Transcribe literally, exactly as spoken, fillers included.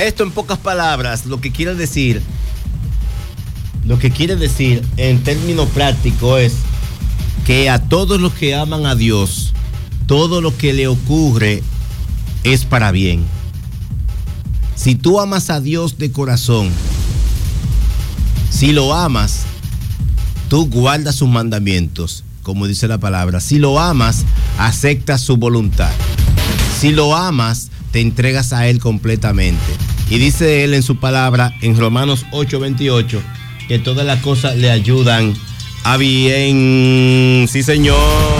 Esto en pocas palabras, lo que quiere decir, lo que quiere decir en términos prácticos es que a todos los que aman a Dios, todo lo que le ocurre es para bien. Si tú amas a Dios de corazón, si lo amas, tú guardas sus mandamientos, como dice la palabra. Si lo amas, aceptas su voluntad. Si lo amas, te entregas a Él completamente. Y dice Él en su palabra, en Romanos ocho veintiocho, que todas las cosas le ayudan a bien. Sí, Señor.